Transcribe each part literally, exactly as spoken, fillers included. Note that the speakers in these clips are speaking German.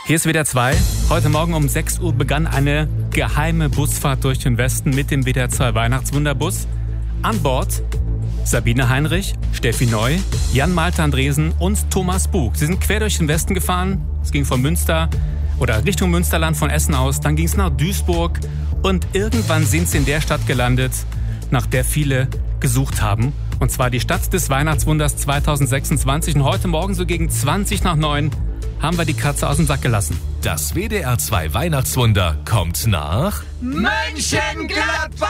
Hier ist W D R zwei. Heute Morgen um sechs Uhr begann eine geheime Busfahrt durch den Westen mit dem W D R zwei Weihnachtswunderbus. An Bord Sabine Heinrich, Steffi Neu, Jan-Malte Andresen und Thomas Bug. Sie sind quer durch den Westen gefahren. Es ging von Münster oder Richtung Münsterland von Essen aus. Dann ging es nach Duisburg und irgendwann sind sie in der Stadt gelandet, nach der viele gesucht haben. Und zwar die Stadt des Weihnachtswunders zweitausendsechsundzwanzig. Und heute Morgen so gegen zwanzig nach neun haben wir die Katze aus dem Sack gelassen. Das W D R zwei Weihnachtswunder kommt nach Mönchengladbach!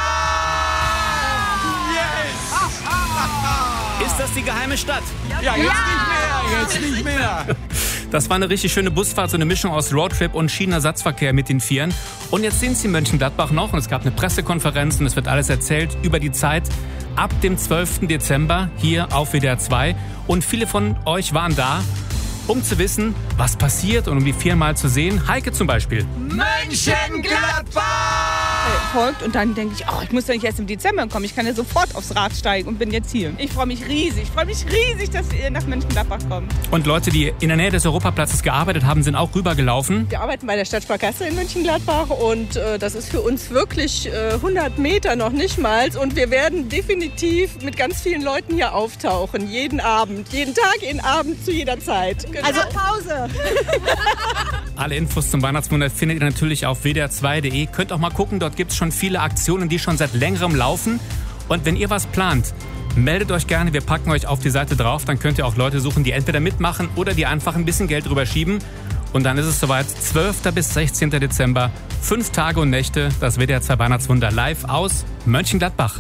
Ist das die geheime Stadt? Ja, jetzt nicht mehr, jetzt nicht mehr. Das war eine richtig schöne Busfahrt, so eine Mischung aus Roadtrip und Schienenersatzverkehr mit den Vieren. Und jetzt sind sie in Mönchengladbach noch und es gab eine Pressekonferenz und es wird alles erzählt über die Zeit ab dem zwölften Dezember hier auf W D R zwei. Und viele von euch waren da, um zu wissen, was passiert und um die Vieren mal zu sehen. Heike zum Beispiel. Mönchengladbach! Folgt und dann denke ich, oh, ich muss ja nicht erst im Dezember kommen, ich kann ja sofort aufs Rad steigen und bin jetzt hier. Ich freue mich riesig, ich freue mich riesig, dass ihr nach Mönchengladbach kommt. Und Leute, die in der Nähe des Europaplatzes gearbeitet haben, sind auch rübergelaufen. Wir arbeiten bei der Stadtsparkasse in Mönchengladbach und äh, das ist für uns wirklich äh, hundert Meter noch nicht mal und wir werden definitiv mit ganz vielen Leuten hier auftauchen, jeden Abend, jeden Tag, jeden Abend, zu jeder Zeit. Genau. Also Pause. Alle Infos zum Weihnachtswunder findet ihr natürlich auf W D R zwei Punkt de. Könnt auch mal gucken, dort gibt es schon viele Aktionen, die schon seit längerem laufen. Und wenn ihr was plant, meldet euch gerne, wir packen euch auf die Seite drauf. Dann könnt ihr auch Leute suchen, die entweder mitmachen oder die einfach ein bisschen Geld rüberschieben. Und dann ist es soweit, zwölften bis sechzehnten Dezember, fünf Tage und Nächte, das W D R zwei Weihnachtswunder live aus Mönchengladbach.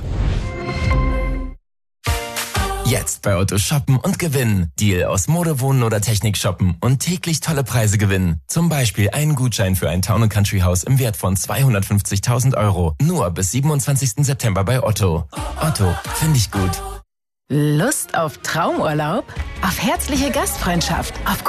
Jetzt bei Otto shoppen und gewinnen. Deal aus Mode, Wohnen oder Technik shoppen und täglich tolle Preise gewinnen. Zum Beispiel einen Gutschein für ein Town and Country Haus im Wert von zweihundertfünfzigtausend Euro. Nur bis siebenundzwanzigsten September bei Otto. Otto, finde ich gut. Lust auf Traumurlaub? Auf herzliche Gastfreundschaft? Auf